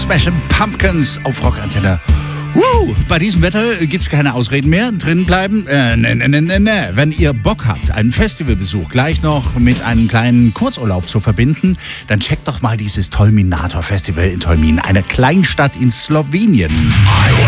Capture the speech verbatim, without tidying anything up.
Smashing Pumpkins auf Rockantenne. Uh, bei diesem Wetter gibt's keine Ausreden mehr. Drinnen bleiben? Äh, ne, ne, ne, ne, ne. Wenn ihr Bock habt, einen Festivalbesuch gleich noch mit einem kleinen Kurzurlaub zu verbinden, dann checkt doch mal dieses Tolminator Festival in Tolmin, eine Kleinstadt in Slowenien.